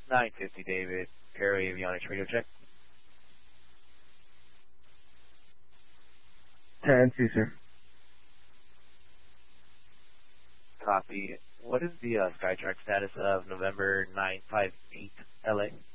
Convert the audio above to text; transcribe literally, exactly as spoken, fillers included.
nine fifty, David. Aero Avionics radio check. ten two, sir. Copy. What is the uh, Skytrack status of November nine five eight L A?